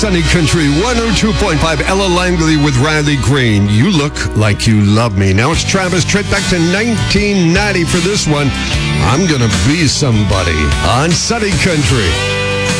Sunny Country 102.5. Ella Langley with Riley Green. You Look Like You Love Me. Now it's Travis Tritt back to 1990 for this one. I'm Gonna Be Somebody on Sunny Country.